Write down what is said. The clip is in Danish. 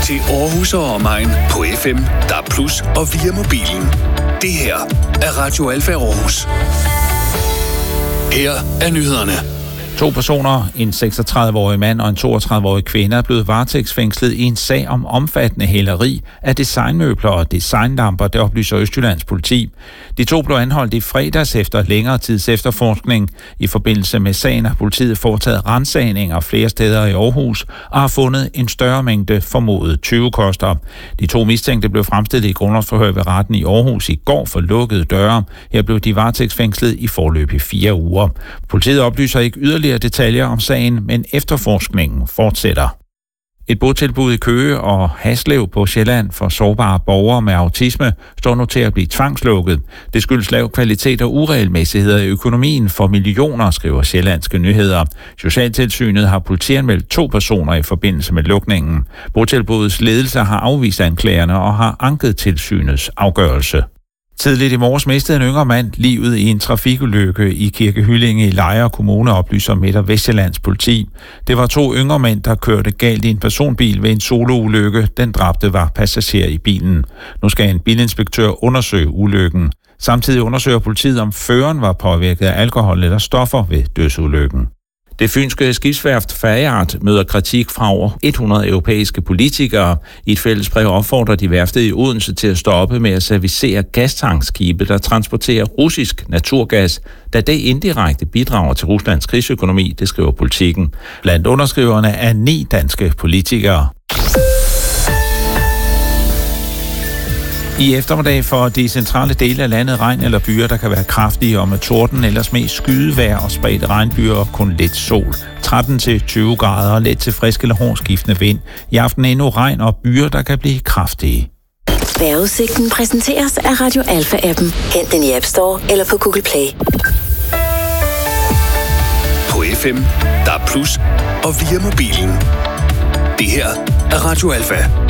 til Aarhus og omegn på FM, DAB+ og via mobilen. Det her er Radio Alfa Aarhus. Her er nyhederne. 2 personer, en 36-årig mand og en 32-årig kvinde, er blevet varetægtsfængslet i en sag om omfattende hæleri af designmøbler og designlamper, det oplyser Østjyllands politi. De 2 blev anholdt i fredags efter længere tids efterforskning. I forbindelse med sagen har politiet foretaget ransagninger flere steder i Aarhus og har fundet en større mængde formodet tyvekoster. De 2 mistænkte blev fremstillet i grundlovsforhør ved retten i Aarhus i går for lukkede døre. Her blev de varetægtsfængslet i forløbig 4 uger. Politiet oplyser ikke yderligere detaljer om sagen, men efterforskningen fortsætter. Et botilbud i Køge og Haslev på Sjælland for sårbare borgere med autisme står nu til at blive tvangslukket. Det skyldes lav kvalitet og uregelmæssigheder i økonomien for millioner, skriver Sjællandske Nyheder. Socialtilsynet har politianmeldt 2 personer i forbindelse med lukningen. Botilbudets ledelse har afvist anklagerne og har anket tilsynets afgørelse. Tidligt i morges mistede en yngre mand livet i en trafikulykke i Kirkehyllinge i Lejre Kommune, oplyser Midt- og Vestsjællands politi. Det var 2 yngre mænd, der kørte galt i en personbil ved en soloulykke. Den dræbte var passager i bilen. Nu skal en bilinspektør undersøge ulykken. Samtidig undersøger politiet, om føreren var påvirket af alkohol eller stoffer ved dødsulykken. Det fynske skibsværft Færgeart møder kritik fra over 100 europæiske politikere. I et fælles brev opfordrer de værftet i Odense til at stoppe med at servicere gastankskibe, der transporterer russisk naturgas, da det indirekte bidrager til Ruslands krigsøkonomi, det skriver Politiken. Blandt underskriverne er 9 danske politikere. I eftermiddag for de centrale dele af landet regn eller byer, der kan være kraftige og med torden, ellers mest skydevejr og spredte regnbyer og kun lidt sol. 13-20 grader og let til frisk eller hård skiftende vind. I aften endnu regn og byer, der kan blive kraftige. Vejrudsigten præsenteres af Radio Alfa-appen. Hent den i App Store eller på Google Play. På FM, DAB+ og via mobilen. Det her er Radio Alfa.